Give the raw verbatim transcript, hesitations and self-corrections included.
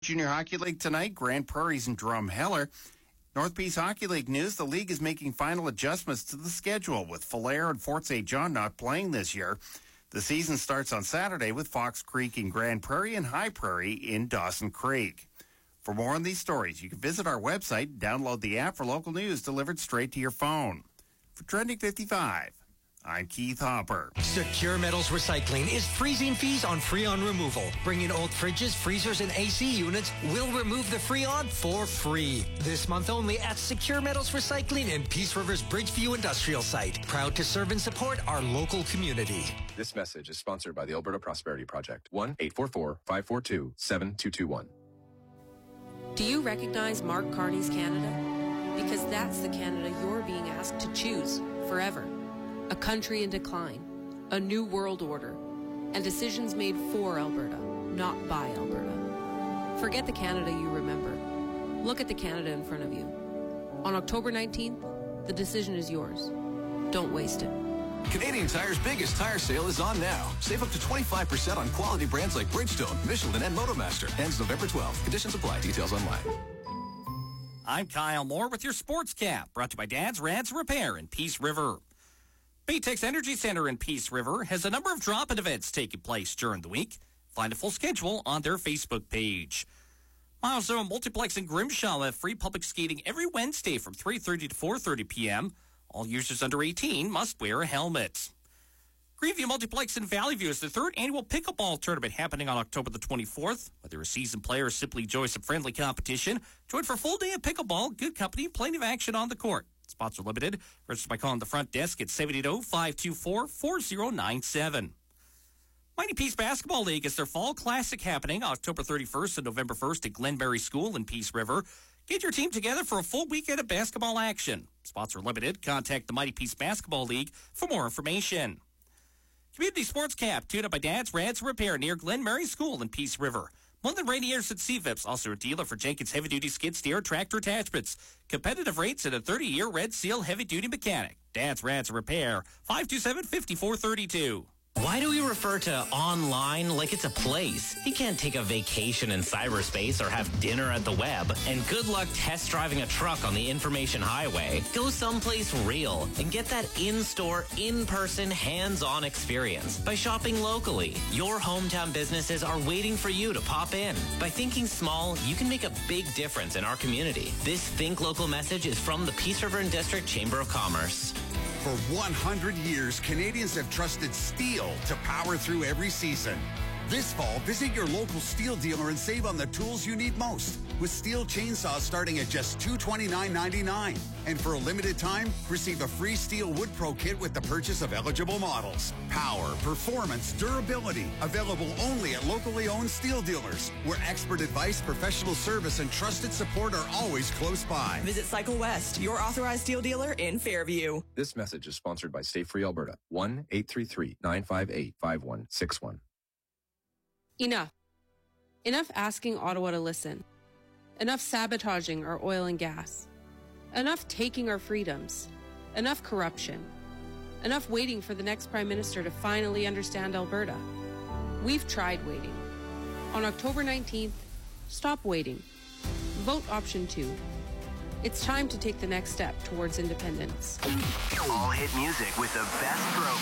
Junior Hockey League tonight, Grand Prairie's and Drumheller. North Peace Hockey League news, the league is making final adjustments to the schedule with Falher and Fort Saint John not playing this year. The season starts on Saturday with Fox Creek in Grand Prairie and High Prairie in Dawson Creek. For more on these stories, you can visit our website, download the app for local news delivered straight to your phone. For Trending fifty-five, I'm Keith Hopper. Secure Metals Recycling is freezing fees on Freon removal. Bring in old fridges, freezers, and A C units. We'll remove the Freon for free. This month only at Secure Metals Recycling in Peace River's Bridgeview Industrial Site. Proud to serve and support our local community. This message is sponsored by the Alberta Prosperity Project. one eight four four, five four two, seven two two one. Do you recognize Mark Carney's Canada? Because that's the Canada you're being asked to choose forever. A country in decline, a new world order, and decisions made for Alberta, not by Alberta. Forget the Canada you remember. Look at the Canada in front of you. On October nineteenth, the decision is yours. Don't waste it. Canadian Tire's biggest tire sale is on now. Save up to twenty-five percent on quality brands like Bridgestone, Michelin, and Motomaster. Ends November twelfth. Conditions apply. Details online. I'm Kyle Moore with your Sports Cap, brought to you by Dad's Rads Repair in Peace River. Baytex Energy Center in Peace River has a number of drop-in events taking place during the week. Find a full schedule on their Facebook page. Milestone Multiplex in Grimshaw will have free public skating every Wednesday from three thirty to four thirty p.m. All users under eighteen must wear a helmet. Greenview Multiplex in Valley View is the third annual pickleball tournament happening on October the twenty-fourth. Whether you're a seasoned player or simply enjoy some friendly competition, join for a full day of pickleball, good company, plenty of action on the court. Spots are limited. Register by calling the front desk at seven eight zero, five two four, four zero nine seven. Mighty Peace Basketball League is their Fall Classic happening October thirty-first and November first at Glenberry School in Peace River. Get your team together for a full weekend of basketball action. Spots are limited. Contact the Mighty Peace Basketball League for more information. Community Sports Cap, tuned up by Dad's Rads Repair near Glenberry School in Peace River. Monthan Rainiers at C V I Ps, also a dealer for Jenkins Heavy Duty Skid Steer Tractor Attachments. Competitive rates and a thirty-year Red Seal Heavy Duty Mechanic. Dad's Rads Repair, five two seven, five four three two. Why do we refer to online like it's a place? You can't take a vacation in cyberspace or have dinner at the web. And good luck test driving a truck on the information highway. Go someplace real and get that in-store, in-person, hands-on experience by shopping locally. Your hometown businesses are waiting for you to pop in. By thinking small, you can make a big difference in our community. This Think Local message is from the Peace River and District Chamber of Commerce. For one hundred years, Canadians have trusted steel to power through every season. This fall, visit your local steel dealer and save on the tools you need most, with steel chainsaws starting at just two hundred twenty-nine ninety-nine. And for a limited time, receive a free Steel Wood Pro kit with the purchase of eligible models. Power, performance, durability, available only at locally owned steel dealers, where expert advice, professional service, and trusted support are always close by. Visit Cycle West, your authorized steel dealer in Fairview. This message is sponsored by Stay Free Alberta. one eight three three, nine five eight, five one six one. Enough. Enough asking Ottawa to listen. Enough sabotaging our oil and gas. Enough taking our freedoms. Enough corruption. Enough waiting for the next Prime Minister to finally understand Alberta. We've tried waiting. On October nineteenth, stop waiting. Vote option two. It's time to take the next step towards independence. All hit music with the best program.